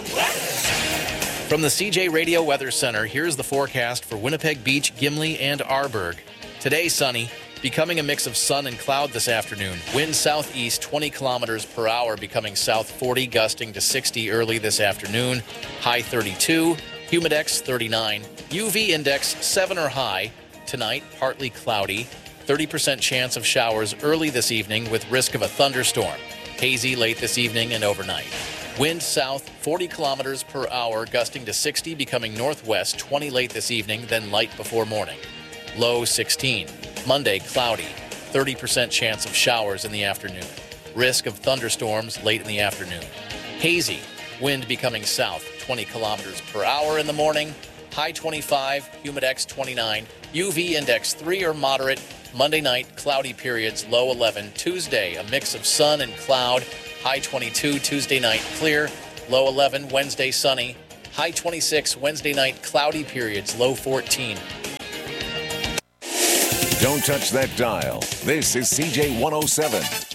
From the CJ Radio Weather Center, here's the forecast for Winnipeg Beach, Gimli, and Arborg. Today, sunny, becoming a mix of sun and cloud this afternoon. Wind southeast 20 kilometers per hour, becoming south 40, gusting to 60 early this afternoon. High 32, humidex 39, UV index 7 or high. Tonight, partly cloudy, 30% chance of showers early this evening with risk of a thunderstorm. Hazy late this evening and overnight. Wind south 40 kilometers per hour, gusting to 60, becoming northwest 20 late this evening, then light before morning. Low 16. Monday, cloudy, 30% chance of showers in the afternoon. Risk of thunderstorms late in the afternoon. Hazy, wind becoming south 20 kilometers per hour in the morning. High 25, humidex 29, UV index 3 or moderate. Monday night, cloudy periods, low 11. Tuesday, a mix of sun and cloud. High 22, Tuesday night, clear. Low 11, Wednesday, sunny. High 26, Wednesday night, cloudy periods, low 14. Don't touch that dial. This is CJ 107.